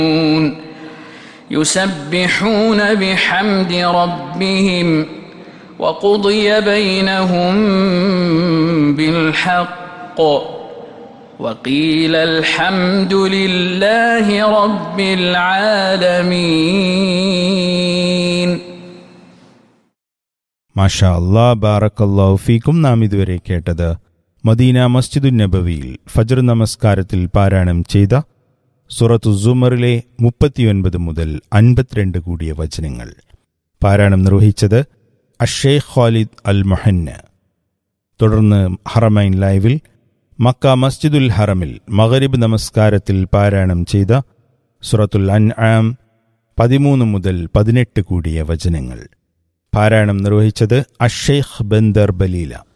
يسبحون بحمد ربهم وقضي بينهم بالحق وقيل الحمد لله رب العالمين. മാഷാ അല്ലാഹ്, ബാറക്കല്ലാഹു ഫീക്കും. നാം ഇതുവരെ കേട്ടത് മദീന മസ്ജിദുൻ നബവിയിൽ ഫജ്ർ നമസ്കാരത്തിൽ പാരായണം ചെയ്ത സൂറത്തു സുമറിലെ 39 മുതൽ 52 കൂടിയ വചനങ്ങൾ. പാരായണം നിർവഹിച്ചത് അഷേഖ് ഖാലിദ് അൽ മുഹന്ന. തുടർന്ന് ഹറമൈൻ ലൈവിൽ മക്ക മസ്ജിദുൽ ഹറമിൽ മഗ്രിബ് നമസ്കാരത്തിൽ പാരായണം ചെയ്ത സൂറത്തുൽ അൻആം 13 മുതൽ 18 കൂടിയ വചനങ്ങൾ. പാരായണം നിർവഹിച്ചത് അഷേഖ് ബന്ദർ ബലീല.